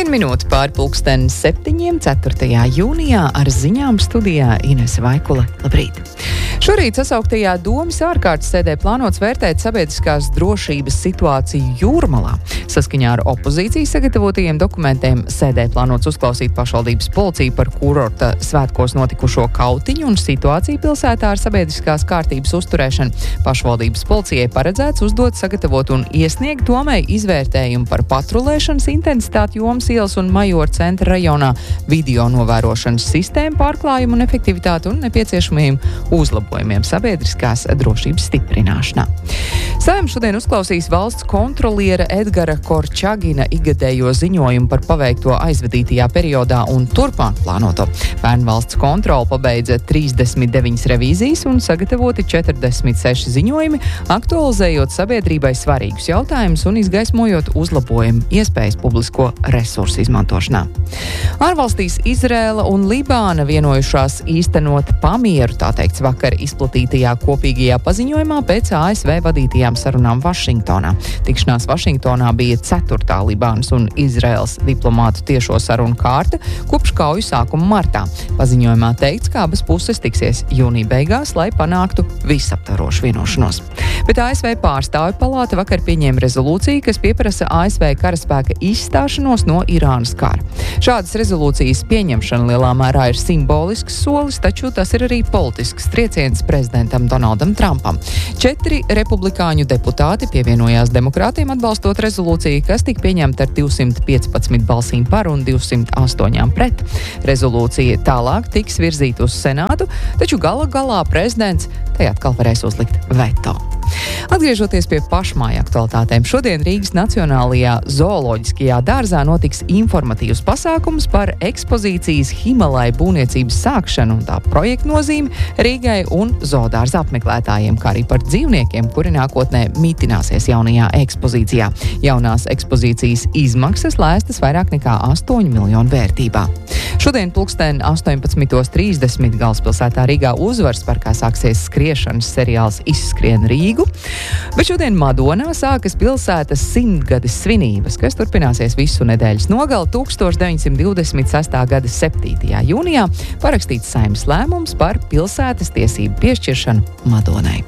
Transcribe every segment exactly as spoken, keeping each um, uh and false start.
Vienu minūti pār pulksten septiņiem, ceturtajā jūnijā ar ziņām studijā Inese Vaikule. Labrīt! Šorīt sasauktajā Domas ārkārtas sēdē plānots vērtēt sabiedriskās drošības situāciju Jūrmalā. Saskaņā ar opozīcijas sagatavotajiem dokumentiem sēdē plānots uzklausīt pašvaldības policiju par kurorta svētkos notikušo kautiņu un situāciju pilsētā ar sabiedriskās kārtības uzturēšanu. Pašvaldības policijai paredzēts uzdot, sagatavot un iesniegt domai izvērtējumu par patrulēšanas intensitāti Jomas ielas un Majora centra rajonā, video novērošanas sistēmu pārklājumu un efektivitāti un nepieciešamajiem uzlabojumiem sabiedriskās drošības stiprināšanā. Saeima šodien uzklausīs valsts kontroliera Edgara Korčagina ikgadējo ziņojumu par paveikto aizvadītajā periodā un turpmāk plānoto. Pērn valsts kontrole pabeidza trīsdesmit deviņas revīzijas un sagatavoti četrdesmit seši ziņojumi, aktualizējot sabiedrībai svarīgus jautājumus un izgaismojot uzlabojumu iespējas publisko resursu izmantošanā. Ārvalstīs Izraēla un Libāna vienojušās īstenot pamieru, tā teikts vakar izplatītajā kopīgajā paziņojumā pēc A S V vadītajām sarunām Vašingtonā. Tikšanās Vašingtonā bija ceturtā Libānas un Izraēlas diplomātu tiešo sarunu kārta kopš kauju sākuma martā. Paziņojumā teikts, ka abas puses tiksies jūnija beigās, lai panāktu visaptvarošu vienošanos. Bet A S V pārstāvju palāta vakar pieņēma rezolūciju, kas pieprasa A S V karaspēka izstāšanos no Irānas kara. Šādas rezolūcijas pieņemšana lielā mērā ir simbolisks solis, taču tas ir arī politisks trieciens prezidentam Donaldam Trumpam. Četri republikāņu deputāti pievienojās demokrātiem atbalstot rezolūciju, kas tika pieņemta ar divsimt piecpadsmit balsīm par un divsimt astoņām pret. Rezolūcija tālāk tiks virzīta uz Senātu, taču gala galā prezidents tai atkal varēs uzlikt veto. Atgriežoties pie pašmāju aktualitātēm, šodien Rīgas Nacionālajā zooloģiskajā dārzā notiks informatīvs pasākums par ekspozīcijas Himalaju būvniecības sākšanu un tā projekta nozīmi Rīgai un zoodārza apmeklētājiem, kā arī par dzīvniekiem, kuri nākotnē mitināsies jaunajā ekspozīcijā. Jaunās ekspozīcijas izmaksas lēstas vairāk nekā astoņu miljonu vērtībā. Šodien pulksten astoņpadsmit trīsdesmit galvaspilsētā Rīgā Uzvaras parkā sāksies skriešanas seriāls Izskrien Rīgu, bet šodien Madonā sākas pilsētas simtgades svinības, kas turpināsies visu nedēļas nogali. tūkstoš deviņsimt divdesmit sestā gada septītajā jūnijā parakstīts Saeimas lēmums par pilsētas tiesību piešķiršanu Madonai.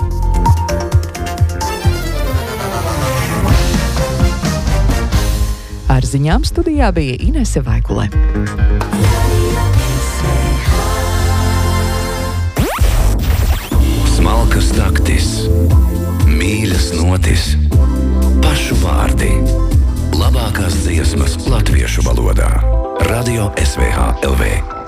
Ar ziņām studijā bija Inese Vaikule. Smalkas taktis, mīļas notis, pašu vārdi, labākās dziesmas latviešu valodā. Radio S V H L V.